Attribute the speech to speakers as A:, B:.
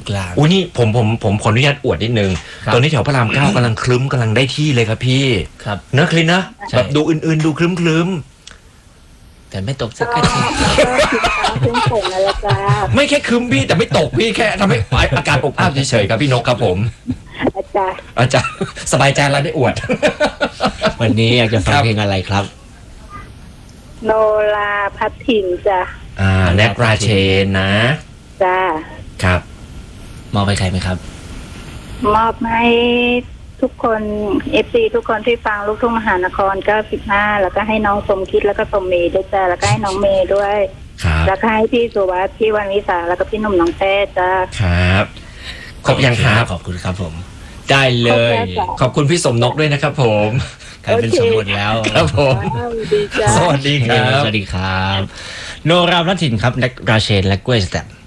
A: กลาง
B: อุ้ยนี่ผมขออนุญาตอวดนิดนึงตอนนี้แถวพระราม 9กำลังคลึ้มกำลังได้ที่เลยครับพี่
A: ครับ
B: นะคลินนะแบบดูอื่นๆดูคลึ้ม
A: แต่ไม่ตกสักที
C: ขึ้นฝนอะไรจ้า
B: ไม่แค่คลึ้มพี่แต่ไม่ตกพี่แค่ทำให้อากาศอบอ้าวเฉยๆครับพี่นกครับผม
C: อาจารย์
B: สบายใจแล้วได้อวด
A: วันนี้อยากจะฟังเพลงอะไรครับ
C: โนราพัฒถิ่นจ้ะ
B: แนกราเชนนะ
C: จ้า
B: ครับ
A: มอบไปใครไหมครับ
C: มอบให้ทุกคน FC ทุกคนที่ฟังลูกทุ่งมหานคร95แล้วก็ให้น้องสมคิดแล้วก็สมเมย์ด้วยจ้าแล้วก็ให้น้องเมย์ด้วยแล้วก็ให้พี่สุวัสดิ์พี่วันวิสาแล้วก็พี่หนุ่มน้องแต้จ้า
B: ครับขอบยังครับ
A: ขอบคุณครับผมได้เลย
B: ขอบคุณพี่สมนกด้วยนะครับผม
A: กลายเป็นสมบูรณ์แล้ว
B: ครับผมสวัสดีครับ
A: สวัสดีครับโนราพัฒถิ่นครับแนกราเชนและกล้วยสแตม